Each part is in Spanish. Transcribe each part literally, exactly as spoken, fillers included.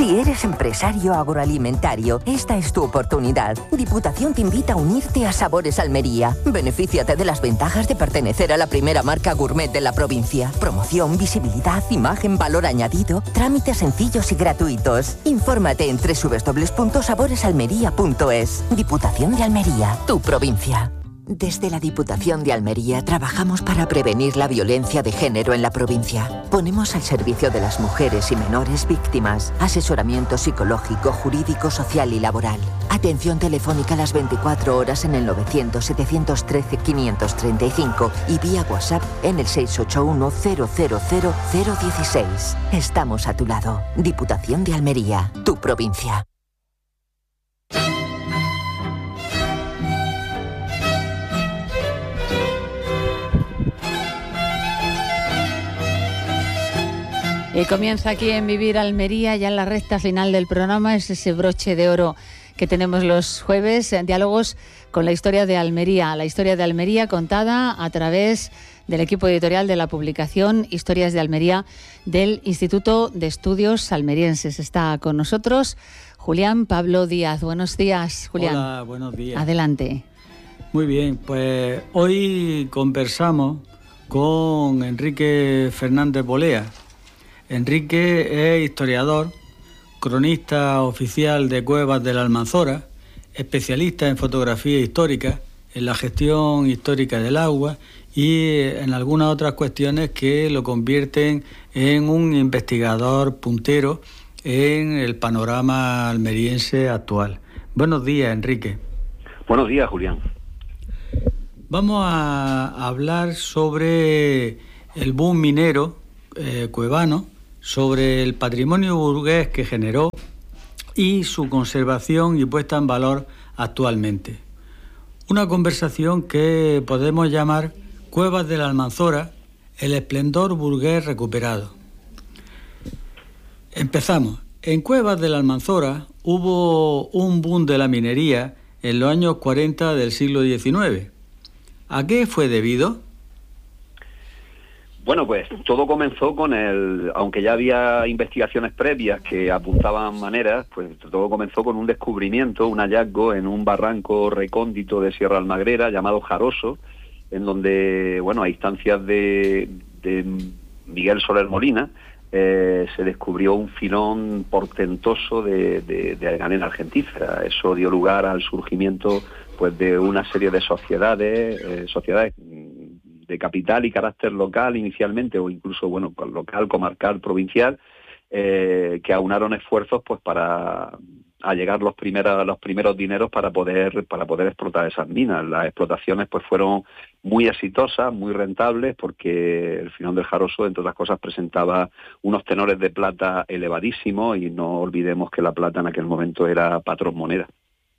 Si eres empresario agroalimentario, esta es tu oportunidad. Diputación te invita a unirte a Sabores Almería. Benefíciate de las ventajas de pertenecer a la primera marca gourmet de la provincia. Promoción, visibilidad, imagen, valor añadido, trámites sencillos y gratuitos. Infórmate en doble u doble u doble u punto sabores almería punto es. Diputación de Almería, tu provincia. Desde la Diputación de Almería trabajamos para prevenir la violencia de género en la provincia. Ponemos al servicio de las mujeres y menores víctimas asesoramiento psicológico, jurídico, social y laboral. Atención telefónica las veinticuatro horas en el novecientos, setecientos trece, quinientos treinta y cinco y vía WhatsApp en el seis ocho uno, cero cero cero, cero dieciséis. Estamos a tu lado. Diputación de Almería, tu provincia. Y comienza aquí en Vivir Almería, ya en la recta final del programa, es ese broche de oro que tenemos los jueves, en diálogos con la historia de Almería, la historia de Almería contada a través del equipo editorial de la publicación Historias de Almería del Instituto de Estudios Almerienses. Está con nosotros Julián Pablo Díaz. Buenos días, Julián. Hola, buenos días. Adelante. Muy bien, pues hoy conversamos con Enrique Fernández Bolea. Enrique es historiador, cronista oficial de Cuevas de la Almanzora, especialista en fotografía histórica, en la gestión histórica del agua y en algunas otras cuestiones que lo convierten en un investigador puntero en el panorama almeriense actual. Buenos días, Enrique. Buenos días, Julián. Vamos a hablar sobre el boom minero eh, cuevano, sobre el patrimonio burgués que generó y su conservación y puesta en valor actualmente. Una conversación que podemos llamar Cuevas de la Almanzora, el esplendor burgués recuperado. Empezamos. En Cuevas de la Almanzora hubo un boom de la minería en los años cuarenta del siglo diecinueve. ¿A qué fue debido? Bueno, pues todo comenzó con el, aunque ya había investigaciones previas que apuntaban maneras, pues todo comenzó con un descubrimiento, un hallazgo en un barranco recóndito de Sierra Almagrera llamado Jaroso, en donde, bueno, a instancias de, de Miguel Soler Molina, eh, se descubrió un filón portentoso de, de, de galena argentífera. Eso dio lugar al surgimiento, pues, de una serie de sociedades, eh, sociedades de capital y carácter local inicialmente, o incluso, bueno, pues local, comarcal, provincial, eh, que aunaron esfuerzos pues para allegar los primeros los primeros dineros para poder para poder explotar esas minas. Las explotaciones pues fueron muy exitosas, muy rentables, porque el filón del Jaroso, entre otras cosas, presentaba unos tenores de plata elevadísimos, y no olvidemos que la plata en aquel momento era patrón moneda.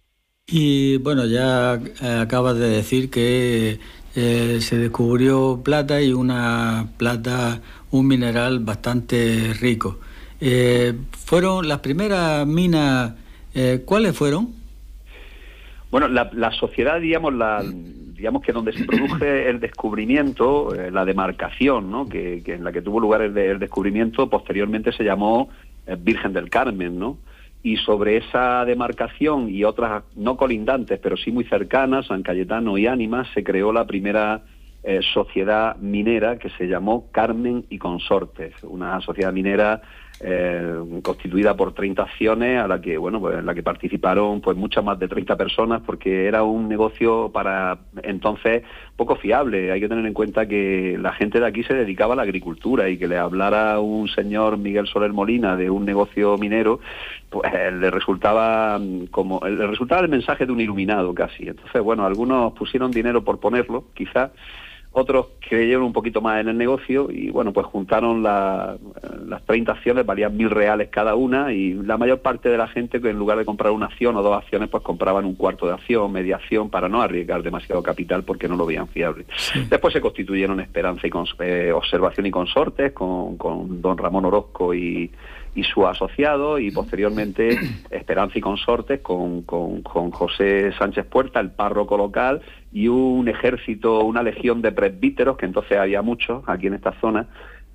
Y bueno, ya eh, acabas de decir que eh, se descubrió plata, y una plata, un mineral bastante rico. Eh, fueron las primeras minas, eh, ¿cuáles fueron? Bueno, la, la sociedad, digamos, la, digamos que donde se produce el descubrimiento, eh, la demarcación, ¿no?, que, que en la que tuvo lugar el, de, el descubrimiento, posteriormente se llamó eh, Virgen del Carmen, ¿no? Y sobre esa demarcación y otras no colindantes, pero sí muy cercanas, San Cayetano y Ánimas, se creó la primera eh, sociedad minera, que se llamó Carmen y Consortes, una sociedad minera eh, constituida por treinta acciones, a la que, bueno, pues en la que participaron pues muchas más de treinta personas, porque era un negocio para entonces poco fiable. Hay que tener en cuenta que la gente de aquí se dedicaba a la agricultura, y que le hablara un señor Miguel Soler Molina de un negocio minero, pues le resultaba como le resultaba el mensaje de un iluminado casi. Entonces, bueno, algunos pusieron dinero por ponerlo, quizás. Otros creyeron un poquito más en el negocio y, bueno, pues juntaron la, las treinta acciones, valían mil reales cada una, y la mayor parte de la gente, que en lugar de comprar una acción o dos acciones, pues compraban un cuarto de acción, media acción, para no arriesgar demasiado capital, porque no lo veían fiable. Sí. Después se constituyeron Esperanza y Cons- eh, Observación y Consortes, con, con don Ramón Orozco y... y su asociado, y posteriormente Esperanza y Consortes con, con, con José Sánchez Puerta, el párroco local, y un ejército, una legión de presbíteros, que entonces había muchos aquí en esta zona,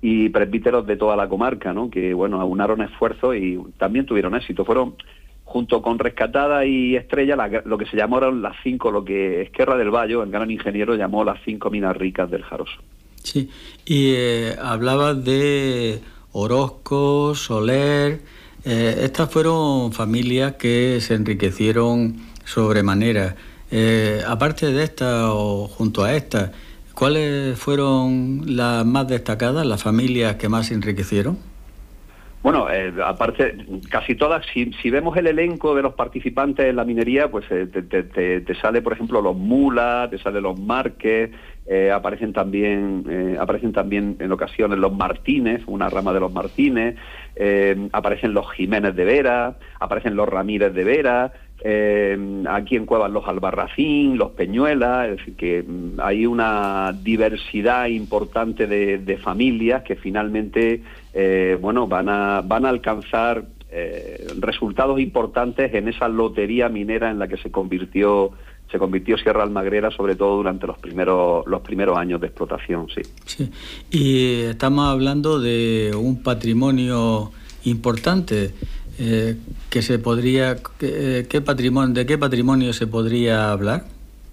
y presbíteros de toda la comarca, ¿no? Que, bueno, aunaron esfuerzos y también tuvieron éxito. Fueron, junto con Rescatada y Estrella, la, lo que se llamaron las cinco, lo que Esquerra del Vallo, el gran ingeniero, llamó las cinco minas ricas del Jaroso. Sí, y eh, hablabas de Orozco, Soler. Eh, estas fueron familias que se enriquecieron sobremanera. Eh, aparte de estas o junto a estas, ¿cuáles fueron las más destacadas, las familias que más se enriquecieron? Bueno, eh, aparte, casi todas, si, si vemos el elenco de los participantes en la minería, pues eh, te, te, te, te sale, por ejemplo, los Mulas, te sale los Márquez, eh, aparecen también eh, aparecen también en ocasiones los Martínez, una rama de los Martínez, eh, aparecen los Jiménez de Vera, aparecen los Ramírez de Vera, eh, aquí en Cuevas los Albarracín, los Peñuelas, es decir, que mm, hay una diversidad importante de, de familias que finalmente eh, bueno, van a, van a alcanzar eh, resultados importantes en esa lotería minera en la que se convirtió se convirtió Sierra Almagrera, sobre todo durante los primeros los primeros años de explotación, sí. Sí. Y estamos hablando de un patrimonio importante eh, que se podría eh, ¿qué patrimonio de qué patrimonio se podría hablar?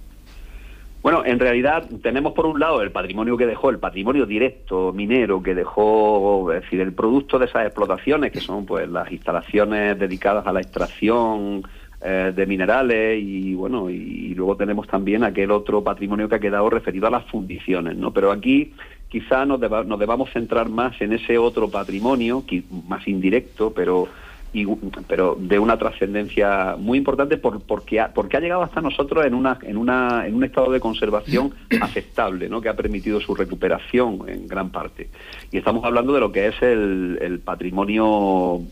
Bueno, en realidad tenemos por un lado el patrimonio que dejó, el patrimonio directo minero que dejó, es decir, el producto de esas explotaciones, que son pues las instalaciones dedicadas a la extracción eh, de minerales y bueno, y, y luego tenemos también aquel otro patrimonio que ha quedado referido a las fundiciones, ¿no? Pero aquí quizá nos, deba, nos debamos centrar más en ese otro patrimonio, más indirecto, pero Y, pero de una trascendencia muy importante por, porque, ha, porque ha llegado hasta nosotros en una en una en un estado de conservación aceptable, ¿no? Que ha permitido su recuperación en gran parte. Y estamos hablando de lo que es el, el patrimonio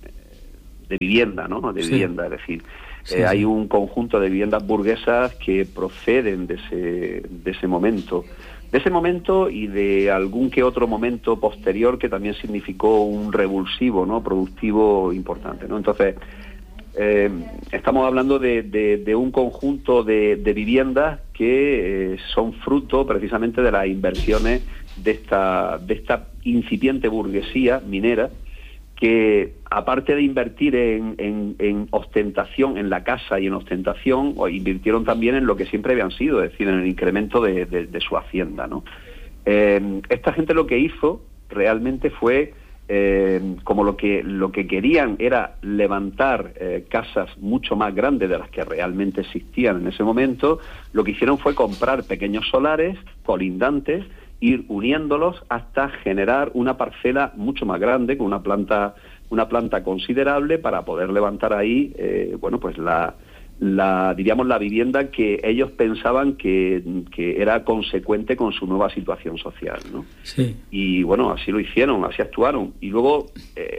de vivienda, ¿no? De vivienda, sí. Es decir, sí, eh, sí. Hay un conjunto de viviendas burguesas que proceden de ese de ese momento. De ese momento y de algún que otro momento posterior que también significó un revulsivo, ¿no? Productivo importante, ¿no? Entonces, eh, estamos hablando de, de, de un conjunto de, de viviendas que eh, son fruto precisamente de las inversiones de esta, de esta incipiente burguesía minera, que aparte de invertir en, en, en ostentación, en la casa y en ostentación, o invirtieron también en lo que siempre habían sido, es decir, en el incremento de, de, de su hacienda, ¿no? Eh, esta gente lo que hizo realmente fue, eh, como lo que, lo que querían era levantar eh, casas mucho más grandes de las que realmente existían en ese momento, lo que hicieron fue comprar pequeños solares colindantes, ir uniéndolos hasta generar una parcela mucho más grande, con una planta una planta considerable para poder levantar ahí, eh, bueno, pues la, la, diríamos, la vivienda que ellos pensaban que, que era consecuente con su nueva situación social, ¿no? Sí. Y bueno, así lo hicieron, así actuaron. Y luego, eh,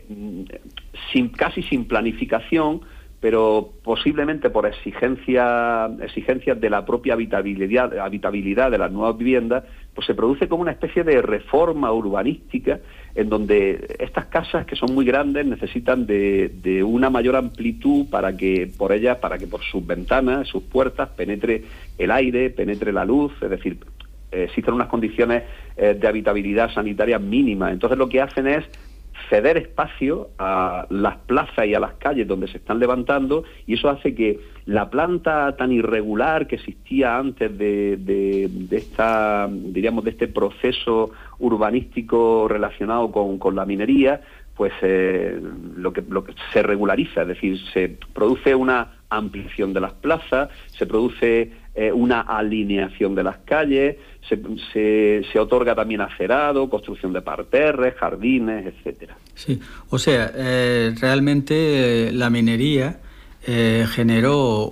sin, casi sin planificación, pero posiblemente por exigencia, exigencias de la propia habitabilidad, habitabilidad de las nuevas viviendas, pues se produce como una especie de reforma urbanística en donde estas casas, que son muy grandes, necesitan de, de una mayor amplitud para que por ellas, para que por sus ventanas, sus puertas, penetre el aire, penetre la luz, es decir, eh, existen unas condiciones eh, de habitabilidad sanitaria mínimas. Entonces lo que hacen es ceder espacio a las plazas y a las calles donde se están levantando, y eso hace que la planta tan irregular que existía antes de, de, de esta, diríamos, de este proceso urbanístico relacionado con, con la minería, pues eh, lo que, lo que se regulariza, es decir, se produce una ampliación de las plazas, se produce eh, una alineación de las calles, se, se, se otorga también acerado, construcción de parterres, jardines, etcétera. Sí, o sea, eh, realmente eh, la minería eh, generó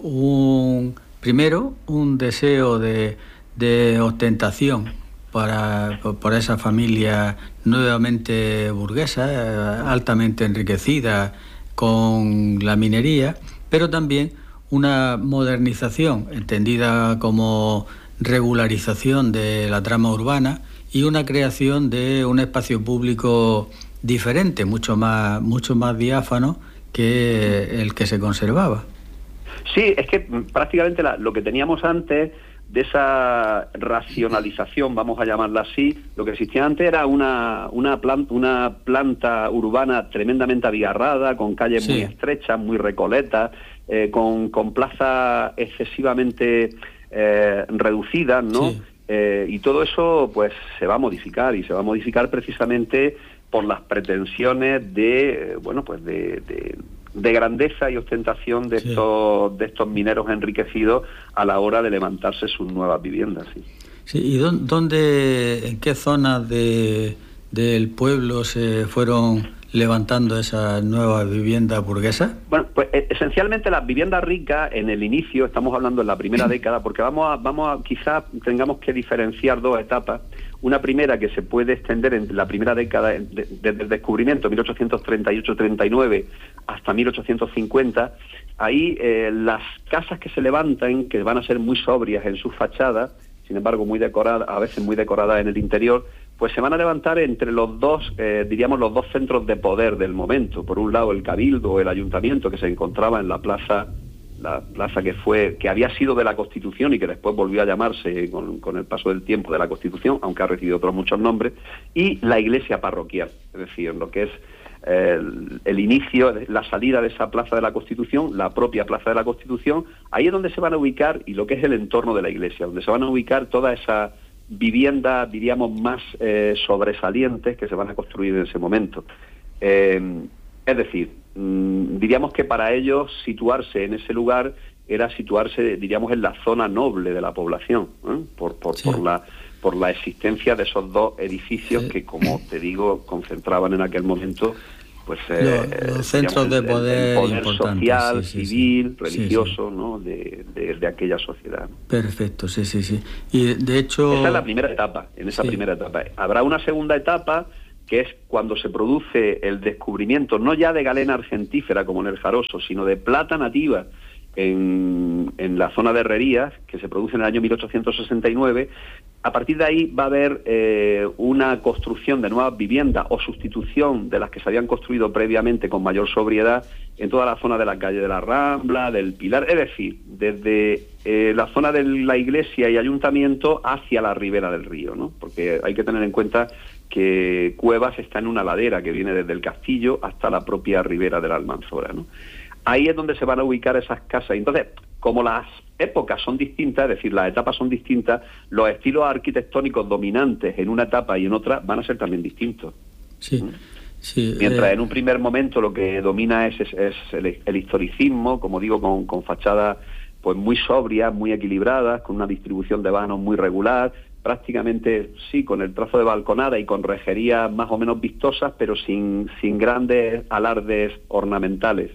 un primero un deseo de, de ostentación para por, por esa familia nuevamente burguesa, eh, altamente enriquecida con la minería, pero también una modernización entendida como regularización de la trama urbana y una creación de un espacio público diferente, mucho más mucho más diáfano que el que se conservaba. Sí, es que prácticamente la, lo que teníamos antes de esa racionalización, vamos a llamarla así. Lo que existía antes era una, una, planta, una planta urbana tremendamente abigarrada, con calles sí. muy estrechas, muy recoletas, eh, con, con plazas excesivamente eh, reducidas, ¿no? Sí. Eh, y todo eso pues se va a modificar, y se va a modificar precisamente por las pretensiones de, bueno, pues de... de de grandeza y ostentación de sí. estos de estos mineros enriquecidos a la hora de levantarse sus nuevas viviendas. Sí, sí. ¿Y dónde, en qué zonas de, del pueblo se fueron levantando esas nuevas viviendas burguesas? Bueno, pues esencialmente las viviendas ricas en el inicio, estamos hablando en la primera década, porque vamos a, vamos a quizás tengamos que diferenciar dos etapas. Una primera que se puede extender en la primera década, de, desde el descubrimiento, mil ochocientos treinta y ocho treinta y nueve, hasta mil ochocientos cincuenta. Ahí eh, las casas que se levantan, que van a ser muy sobrias en sus fachadas, sin embargo muy decoradas, a veces muy decoradas en el interior, pues se van a levantar entre los dos, eh, diríamos, los dos centros de poder del momento. Por un lado el Cabildo o el Ayuntamiento, que se encontraba en la plaza, la plaza que fue, que había sido de la Constitución y que después volvió a llamarse con, con el paso del tiempo de la Constitución, aunque ha recibido otros muchos nombres, y la iglesia parroquial, es decir, lo que es eh, el, el inicio, la salida de esa plaza de la Constitución, la propia plaza de la Constitución. Ahí es donde se van a ubicar, y lo que es el entorno de la iglesia, donde se van a ubicar todas esas viviendas, diríamos, más eh, sobresalientes que se van a construir en ese momento. Eh, es decir, mmm, diríamos que para ellos situarse en ese lugar era situarse, diríamos, en la zona noble de la población, ¿eh? por, por, sí. por, la, por la existencia de esos dos edificios sí. que, como te digo, concentraban en aquel momento pues eh, los, los centros digamos, de poder, el, el poder social, sí, sí, civil, sí. religioso, sí, sí. ¿no? De, de, de aquella sociedad. Perfecto, sí, sí, sí. Y de hecho... Esa es la primera etapa, en esa sí. primera etapa. Habrá una segunda etapa, que es cuando se produce el descubrimiento, no ya de galena argentífera como en el Jaroso, sino de plata nativa en, en la zona de Herrerías, que se produce en el año mil ochocientos sesenta y nueve. A partir de ahí va a haber eh, una construcción de nuevas viviendas o sustitución de las que se habían construido previamente con mayor sobriedad en toda la zona de la calle de la Rambla, del Pilar, es decir, desde eh, la zona de la iglesia y ayuntamiento hacia la ribera del río, ¿no? Porque hay que tener en cuenta que Cuevas está en una ladera que viene desde el castillo hasta la propia ribera de la Almanzora, ¿no? Ahí es donde se van a ubicar esas casas. Entonces, como las épocas son distintas, es decir, las etapas son distintas, los estilos arquitectónicos dominantes en una etapa y en otra van a ser también distintos. Sí, sí. Mientras eh... en un primer momento lo que domina es, es, es el, el historicismo, como digo, con, con fachadas pues muy sobrias, muy equilibradas, con una distribución de vanos muy regular, prácticamente, sí, con el trazo de balconada y con rejerías más o menos vistosas, pero sin, sin grandes alardes ornamentales.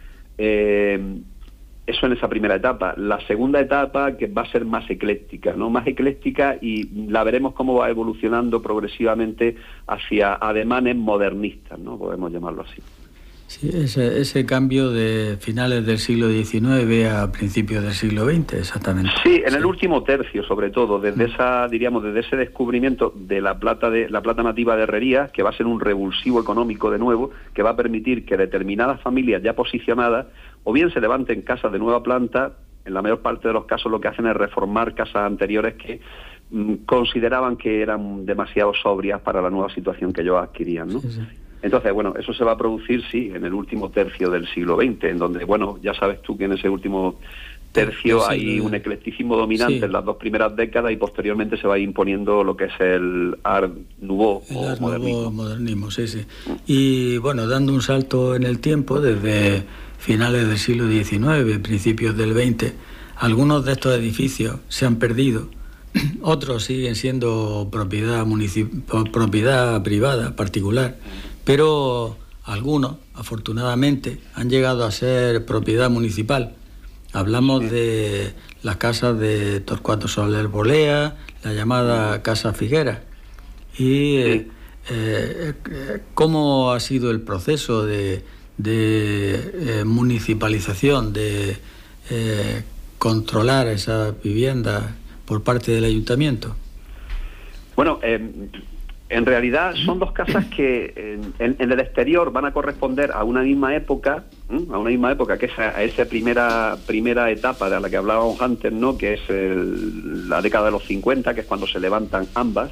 Eh, eso en esa primera etapa. La segunda etapa, que va a ser más ecléctica, ¿no? Más ecléctica, y la veremos cómo va evolucionando progresivamente hacia ademanes modernistas, ¿no? Podemos llamarlo así. Sí, ese, ese cambio de finales del siglo diecinueve a principios del siglo veinte, exactamente. Sí, en sí. el último tercio, sobre todo, desde esa, diríamos, desde ese descubrimiento de la plata de la plata nativa de Herrerías, que va a ser un revulsivo económico de nuevo, que va a permitir que determinadas familias ya posicionadas o bien se levanten casas de nueva planta. En la mayor parte de los casos lo que hacen es reformar casas anteriores que mmm, consideraban que eran demasiado sobrias para la nueva situación que ellos adquirían, ¿no? Sí, sí. Entonces, bueno, eso se va a producir, sí, en el último tercio del siglo veinte, en donde, bueno, ya sabes tú que en ese último tercio sí, hay un eclecticismo dominante sí. en las dos primeras décadas, y posteriormente se va imponiendo lo que es el Art Nouveau el o Art modernismo. Nouveau, modernismo, sí, sí. Y, bueno, dando un salto en el tiempo, desde finales del siglo diecinueve, principios del veinte, algunos de estos edificios se han perdido, otros siguen siendo propiedad municip- propiedad privada, particular, pero algunos, afortunadamente, han llegado a ser propiedad municipal. Hablamos sí. de las casas de Torcuato Soler Bolea, la llamada Casa Figuera. Y sí. eh, eh, ¿cómo ha sido el proceso de, de eh, municipalización, de eh, controlar esas viviendas por parte del ayuntamiento? Bueno, eh, en realidad son dos casas que en, en, en el exterior van a corresponder a una misma época, ¿eh? A una misma época, que esa, a esa primera primera etapa de la que hablábamos antes, ¿no? Que es el, la década de los cincuenta, que es cuando se levantan ambas.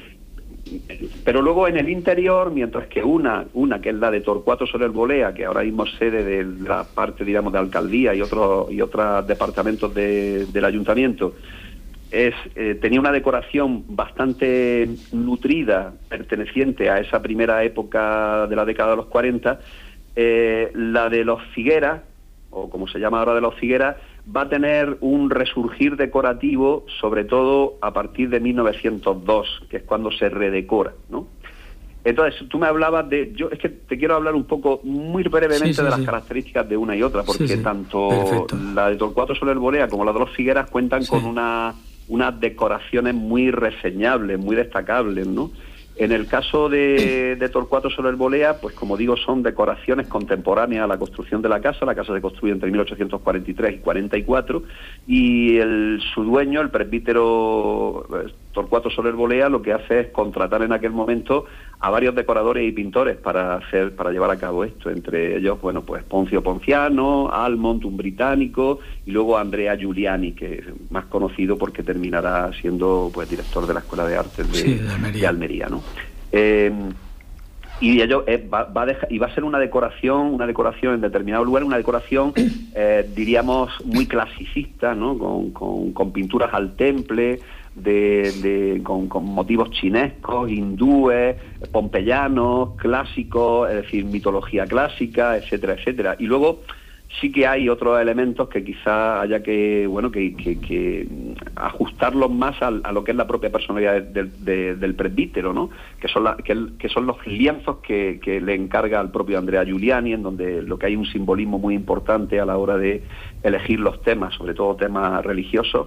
Pero luego en el interior, mientras que una, una que es la de Torcuato Soler Bolea, que ahora mismo es sede de la parte, digamos, de alcaldía y otros y otros departamentos de, del ayuntamiento, es eh, tenía una decoración bastante nutrida, perteneciente a esa primera época de la década de los cuarenta. Eh, la de los Figueras, o como se llama ahora de los Figueras, va a tener un resurgir decorativo, sobre todo a partir de mil novecientos dos, que es cuando se redecora, ¿no? Entonces, tú me hablabas de... yo es que te quiero hablar un poco, muy brevemente, sí, sí, de las sí. características de una y otra, porque sí, sí. tanto Perfecto. La de Torcuato Soler Bolea como la de los Figueras cuentan sí. con una, unas decoraciones muy reseñables, muy destacables, ¿no? En el caso de, de Torcuato Soler Bolea, pues como digo, son decoraciones contemporáneas a la construcción de la casa. La casa se construye entre mil ochocientos cuarenta y tres y cuarenta y cuatro, y el, su dueño, el presbítero Torcuato Soler Bolea, lo que hace es contratar en aquel momento a varios decoradores y pintores para hacer, para llevar a cabo esto. Entre ellos, bueno, pues Poncio Ponciano, Almont, un británico, y luego Andrea Giuliani, que es más conocido porque terminará siendo, pues, director de la Escuela de Artes de, sí, de Almería. De Almería, ¿no? Eh, y ello eh, va, va a dejar, y va a ser una decoración, una decoración en determinado lugar, una decoración, eh, diríamos, muy clasicista, ¿no? Con, con, con pinturas al temple, de, de con, con motivos chinescos, hindúes, pompeyanos, clásicos, es decir, mitología clásica, etcétera, etcétera. Y luego sí que hay otros elementos que quizá haya que, bueno, que, que, que ajustarlos más a, a lo que es la propia personalidad del, del, del presbítero, ¿no? Que son, la, que, que son los lienzos que, que le encarga al propio Andrea Giuliani, en donde lo que hay un simbolismo muy importante a la hora de elegir los temas, sobre todo temas religiosos.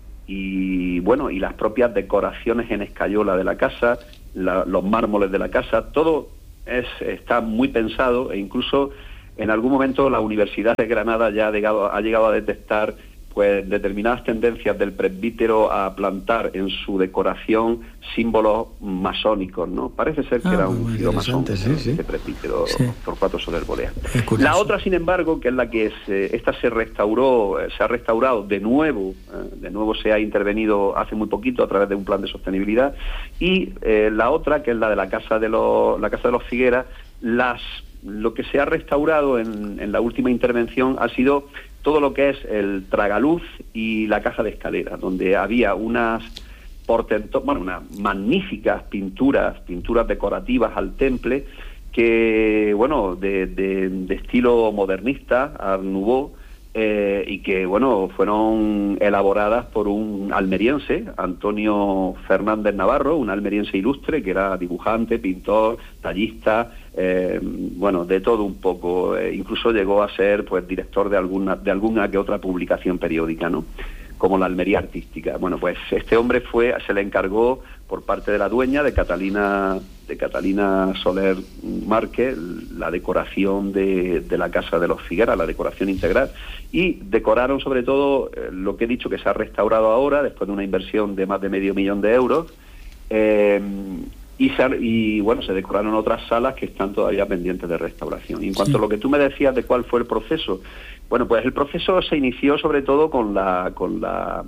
Y bueno, y las propias decoraciones en escayola de la casa, la, los mármoles de la casa, todo es, está muy pensado, e incluso en algún momento la Universidad de Granada ya ha llegado, ha llegado a detectar, pues, determinadas tendencias del presbítero a plantar en su decoración símbolos masónicos, ¿no? Parece ser que ah, era un giro masón, sí, sí. Este presbítero sí. Torcuato Soler Bolea. La otra, sin embargo, que es la que se, esta se restauró, se ha restaurado de nuevo, eh, de nuevo se ha intervenido hace muy poquito a través de un plan de sostenibilidad, y eh, la otra, que es la de la casa de los, la casa de los Figueras, las lo que se ha restaurado en, en la última intervención ha sido todo lo que es el tragaluz y la caja de escaleras, donde había unas portento, bueno, unas magníficas pinturas, pinturas decorativas al temple, que, bueno, de, de, de estilo modernista, Art Nouveau, eh, y que, bueno, fueron elaboradas por un almeriense, Antonio Fernández Navarro, un almeriense ilustre, que era dibujante, pintor, tallista, eh, bueno, de todo un poco. Eh, incluso llegó a ser, pues, director de alguna, de alguna que otra publicación periódica, ¿no? Como la Almería Artística. Bueno, pues este hombre fue, se le encargó por parte de la dueña, de Catalina, de Catalina Soler Márquez, la decoración de, de la casa de los Figueras, la decoración integral, y decoraron sobre todo eh, lo que he dicho, que se ha restaurado ahora, después de una inversión de más de medio millón de euros, eh, y, se, y bueno, se decoraron otras salas que están todavía pendientes de restauración. Y en cuanto sí. a lo que tú me decías de cuál fue el proceso, bueno, pues el proceso se inició sobre todo con la con la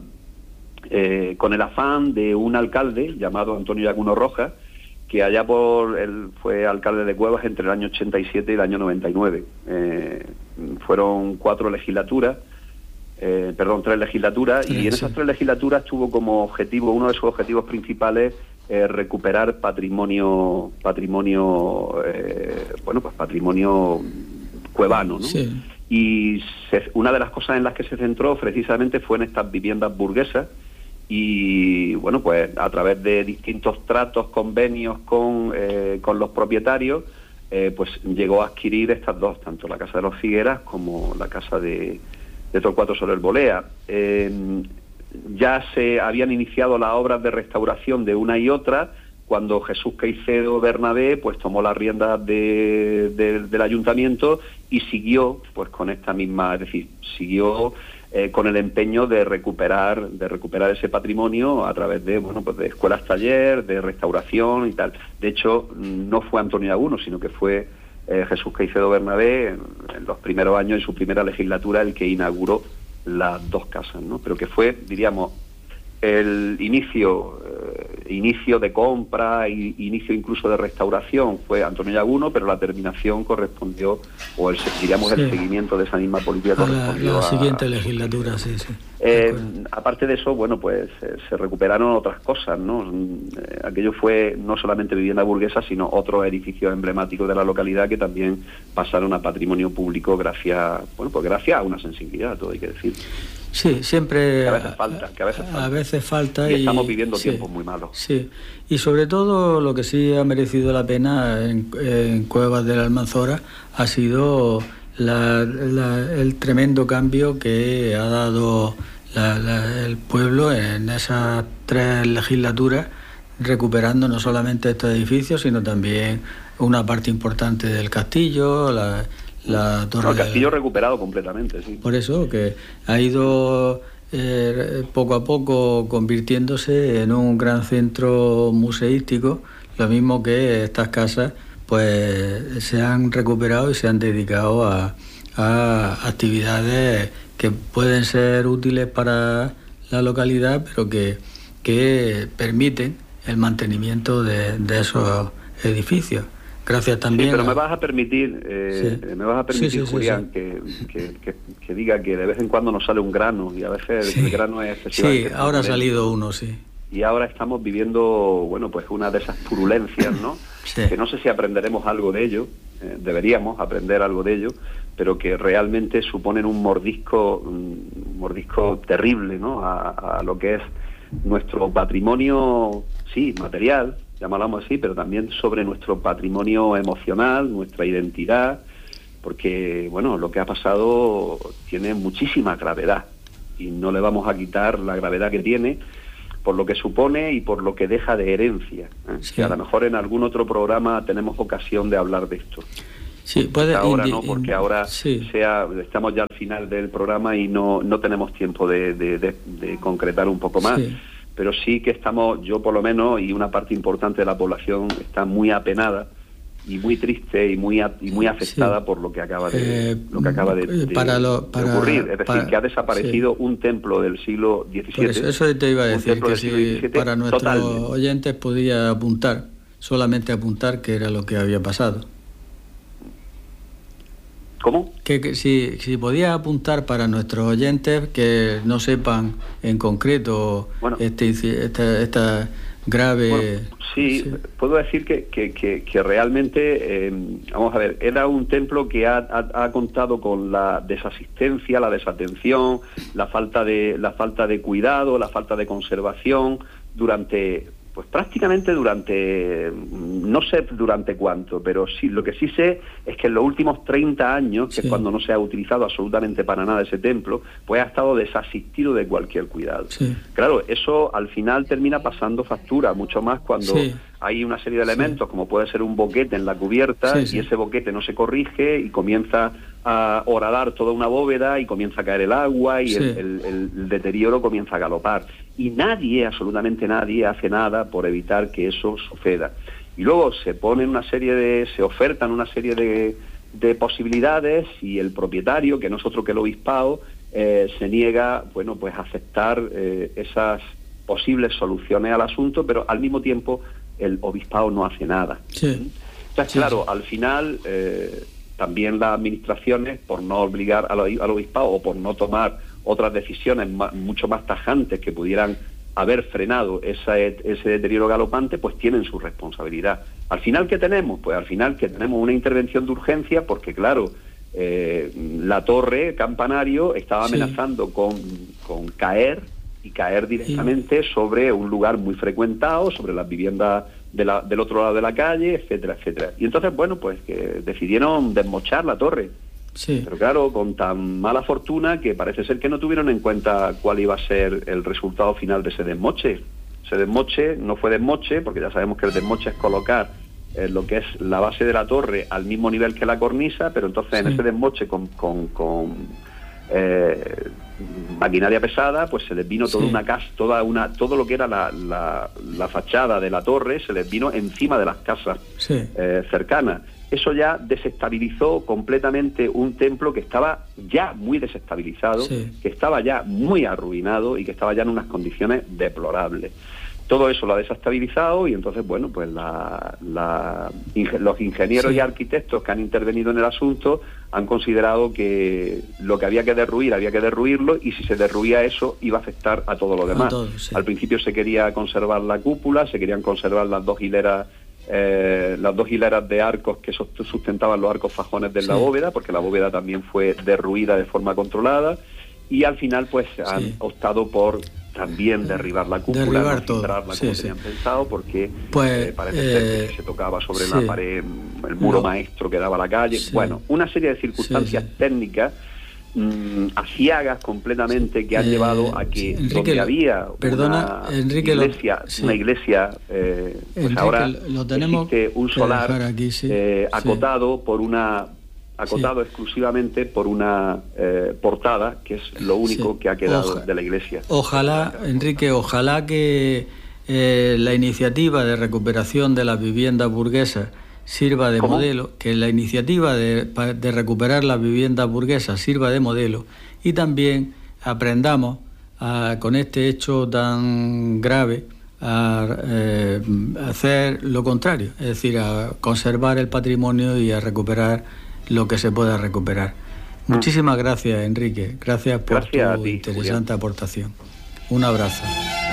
eh, con el afán de un alcalde llamado Antonio Llaguno Rojas, que allá por él fue alcalde de Cuevas entre el año ochenta y siete y el año noventa y nueve. Eh, fueron cuatro legislaturas, eh, perdón, tres legislaturas, sí, y en sí. esas tres legislaturas tuvo como objetivo, uno de sus objetivos principales, eh, recuperar patrimonio, patrimonio, eh, bueno, pues patrimonio cuevano, ¿no? Sí. Y se, una de las cosas en las que se centró precisamente fue en estas viviendas burguesas, y bueno, pues a través de distintos tratos, convenios con, eh, con los propietarios, eh, pues llegó a adquirir estas dos, tanto la casa de los Figueras como la casa de, de Torcuato Soler Bolea. Eh, ya se habían iniciado las obras de restauración de una y otra, cuando Jesús Caicedo Bernabé pues tomó las riendas de, de, del ayuntamiento y siguió pues con esta misma, es decir, siguió eh, con el empeño de recuperar de recuperar ese patrimonio a través de, bueno, pues de escuelas taller, de restauración y tal. De hecho, no fue Antonio Llaguno, sino que fue eh, Jesús Caicedo Bernabé, en, en los primeros años de su primera legislatura, el que inauguró las dos casas, ¿no? Pero que fue, diríamos, el inicio eh, inicio de compra y inicio incluso de restauración fue Antonio Llaguno, pero la terminación correspondió, o el, diríamos sí. el seguimiento de esa misma política correspondió a la, la a, siguiente legislatura, sí, sí. Eh, aparte de eso, bueno, pues eh, se recuperaron otras cosas, ¿no? Eh, aquello fue no solamente vivienda burguesa, sino otros edificios emblemáticos de la localidad que también pasaron a patrimonio público gracias, bueno, pues gracias a una sensibilidad, todo hay que decir. Sí, siempre... Que a veces falta, que a veces falta. A veces falta y, y estamos viviendo sí, tiempos muy malos. Sí, y sobre todo lo que sí ha merecido la pena en, en Cuevas de la Almanzora ha sido la, la, el tremendo cambio que ha dado la, la, el pueblo en esas tres legislaturas, recuperando no solamente estos edificios, sino también una parte importante del castillo, la... La torre no, el castillo de... recuperado completamente, sí. Por eso, que ha ido eh, poco a poco convirtiéndose en un gran centro museístico, lo mismo que estas casas pues se han recuperado y se han dedicado a, a actividades que pueden ser útiles para la localidad, pero que, que permiten el mantenimiento de, de esos edificios. Gracias también. Sí, pero a... me vas a permitir, eh, sí. me vas a permitir, sí, sí, Julián, sí, sí. Que, que, que, que diga que de vez en cuando nos sale un grano y a veces sí. el grano es excesivamente. Sí, ahora ha salido uno, sí. Y ahora estamos viviendo, bueno, pues una de esas purulencias, ¿no? Sí. Que no sé si aprenderemos algo de ello, eh, deberíamos aprender algo de ello, pero que realmente suponen un mordisco, un mordisco terrible, ¿no? A, a lo que es nuestro patrimonio, sí, material, llamámoslo así, pero también sobre nuestro patrimonio emocional, nuestra identidad, porque, bueno, lo que ha pasado tiene muchísima gravedad y no le vamos a quitar la gravedad que tiene por lo que supone y por lo que deja de herencia, ¿eh? Sí. Que a lo mejor en algún otro programa tenemos ocasión de hablar de esto. Sí, puede, ahora indi- no, porque ahora sí. sea, estamos ya al final del programa y no, no tenemos tiempo de, de, de, de concretar un poco más. Sí. Pero sí que estamos, yo por lo menos, y una parte importante de la población está muy apenada y muy triste y muy y muy afectada sí. por lo que acaba de eh, lo que acaba de, de, para lo, para, de ocurrir. Es decir, para, que ha desaparecido sí. un templo del siglo diecisiete. Eso, eso te iba a decir, que si para nuestros totalmente. oyentes podía apuntar, solamente apuntar qué era lo que había pasado. ¿Cómo? Que, que si, si podía apuntar para nuestros oyentes que no sepan en concreto bueno, este, esta, esta grave... Bueno, sí, sí, puedo decir que, que, que, que realmente, eh, vamos a ver, era un templo que ha, ha, ha contado con la desasistencia, la desatención, la falta de, la falta de cuidado, la falta de conservación durante... Pues prácticamente durante, no sé durante cuánto, pero sí, lo que sí sé es que en los últimos treinta años, que sí. es cuando no se ha utilizado absolutamente para nada ese templo, pues ha estado desasistido de cualquier cuidado. Sí. Claro, eso al final termina pasando factura, mucho más cuando sí. hay una serie de elementos, sí. como puede ser un boquete en la cubierta, sí, sí. y ese boquete no se corrige y comienza a horadar toda una bóveda y comienza a caer el agua y sí. el, el, el deterioro comienza a galopar. Y nadie, absolutamente nadie, hace nada por evitar que eso suceda. Y luego se ponen una serie de, se ofertan una serie de, de posibilidades y el propietario, que no es otro que el obispado, eh, se niega, bueno, pues a aceptar eh, esas posibles soluciones al asunto, pero al mismo tiempo el obispado no hace nada. Sí. Entonces, sí, claro, sí. al final eh, también las administraciones, por no obligar al, al obispado o por no tomar otras decisiones más, mucho más tajantes que pudieran haber frenado esa, ese deterioro galopante, pues tienen su responsabilidad. Al final, ¿qué tenemos? Pues al final que tenemos una intervención de urgencia porque, claro, eh, la torre campanario estaba amenazando sí. con, con caer y caer directamente sí. sobre un lugar muy frecuentado, sobre las viviendas de la, del otro lado de la calle, etcétera, etcétera. Y entonces, bueno, pues que decidieron desmochar la torre. Sí. Pero claro, con tan mala fortuna que parece ser que no tuvieron en cuenta cuál iba a ser el resultado final de ese desmoche. Ese desmoche no fue desmoche, porque ya sabemos que el desmoche es colocar eh, lo que es la base de la torre al mismo nivel que la cornisa, pero entonces sí. en ese desmoche con, con, con eh, maquinaria pesada, pues se les vino toda sí. una casa, toda una, todo lo que era la, la, la fachada de la torre, se les vino encima de las casas sí. eh, cercanas. eso ya desestabilizó completamente un templo que estaba ya muy desestabilizado, sí. que estaba ya muy arruinado y que estaba ya en unas condiciones deplorables. Todo eso lo ha desestabilizado y entonces, bueno, pues la, la, inge, los ingenieros sí. y arquitectos que han intervenido en el asunto han considerado que lo que había que derruir, había que derruirlo, y si se derruía eso iba a afectar a todo lo demás. Todo, sí. Al principio se quería conservar la cúpula, se querían conservar las dos hileras eh, las dos hileras de arcos que sustentaban los arcos fajones de sí. la bóveda, porque la bóveda también fue derruida de forma controlada, y al final pues han sí. optado por también derribar la cúpula, derribar no todo. Centrarla Sí, como sí. tenían pensado, porque pues, eh, parece eh, ser que se tocaba sobre sí. la pared, el muro no. maestro que daba a la calle. Sí. Bueno, una serie de circunstancias sí, sí. técnicas mmm, aciagas completamente que han eh, llevado a que Enrique, donde había perdona, una Enrique, iglesia, lo, sí. una iglesia eh, pues Enrique, ahora lo tenemos existe un solar aquí, sí. eh, acotado sí. por una acotado sí. exclusivamente por una eh, portada, que es lo único sí. que ha quedado Oja, de la iglesia. Ojalá, Enrique, ojalá que eh, la iniciativa de recuperación de las viviendas burguesas sirva de ¿Cómo? modelo, que la iniciativa de, de recuperar las viviendas burguesas sirva de modelo, y también aprendamos a, con este hecho tan grave a eh, hacer lo contrario, es decir, a conservar el patrimonio y a recuperar lo que se pueda recuperar. Muchísimas gracias, Enrique. Gracias por gracias tu ti, interesante Julián. aportación. Un abrazo.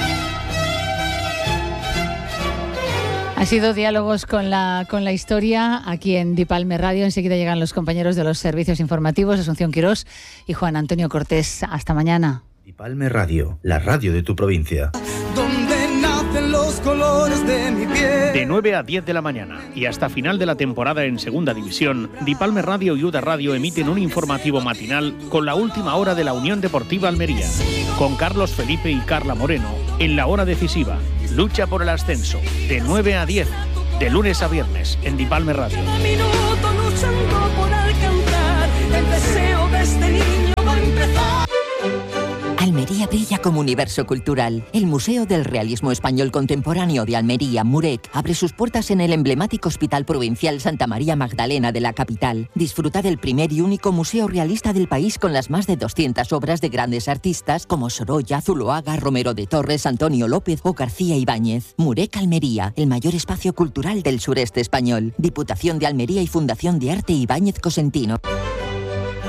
Ha sido Diálogos con la, con la Historia aquí en Dipalme Radio. Enseguida llegan los compañeros de los servicios informativos, Asunción Quirós y Juan Antonio Cortés. Hasta mañana. Dipalme Radio, la radio de tu provincia. Donde nacen los colores de mi piel. De nueve a diez de la mañana y hasta final de la temporada en Segunda División, Dipalme Radio y Uda Radio emiten un informativo matinal con la última hora de la Unión Deportiva Almería, con Carlos Felipe y Carla Moreno en la hora decisiva. Lucha por el ascenso, de nueve a diez, de lunes a viernes, en Dipalme Radio. Cada minuto luchando por alcanzar el deseo de este niño va a empezar. Almería brilla como universo cultural. El Museo del Realismo Español Contemporáneo de Almería, Murec, abre sus puertas en el emblemático Hospital Provincial Santa María Magdalena de la capital. Disfruta del primer y único museo realista del país con las más de doscientas obras de grandes artistas como Sorolla, Zuloaga, Romero de Torres, Antonio López o García Ibáñez. Murec Almería, el mayor espacio cultural del sureste español. Diputación de Almería y Fundación de Arte Ibáñez Cosentino.